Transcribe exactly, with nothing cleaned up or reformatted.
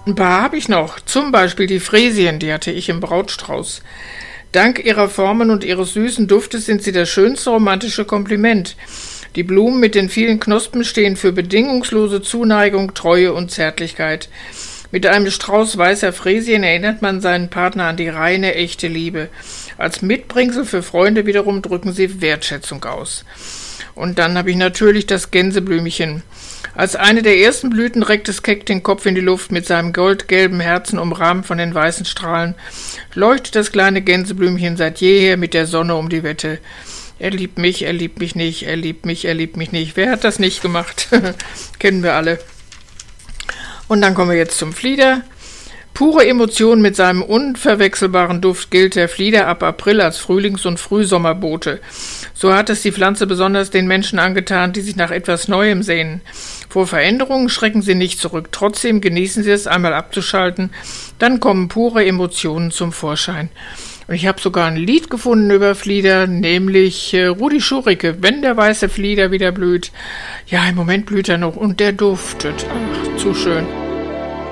Ein paar habe ich noch, zum Beispiel die Fräsien, die hatte ich im Brautstrauß. Dank ihrer Formen und ihres süßen Duftes sind sie das schönste romantische Kompliment. Die Blumen mit den vielen Knospen stehen für bedingungslose Zuneigung, Treue und Zärtlichkeit. Mit einem Strauß weißer Fräsien erinnert man seinen Partner an die reine, echte Liebe. Als Mitbringsel für Freunde wiederum drücken sie Wertschätzung aus. Und dann habe ich natürlich das Gänseblümchen. Als eine der ersten Blüten reckt es keck den Kopf in die Luft mit seinem goldgelben Herzen umrahmt von den weißen Strahlen. Leuchtet das kleine Gänseblümchen seit jeher mit der Sonne um die Wette. Er liebt mich, er liebt mich nicht, er liebt mich, er liebt mich nicht. Wer hat das nicht gemacht? Kennen wir alle. Und dann kommen wir jetzt zum Flieder. Pure Emotion mit seinem unverwechselbaren Duft gilt der Flieder ab April als Frühlings- und Frühsommerbote. So hat es die Pflanze besonders den Menschen angetan, die sich nach etwas Neuem sehnen. Vor Veränderungen schrecken sie nicht zurück. Trotzdem genießen sie es, einmal abzuschalten. Dann kommen pure Emotionen zum Vorschein. Und ich habe sogar ein Lied gefunden über Flieder, nämlich äh, Rudi Schurike, wenn der weiße Flieder wieder blüht. Ja, im Moment blüht er noch und der duftet. Ach, zu schön.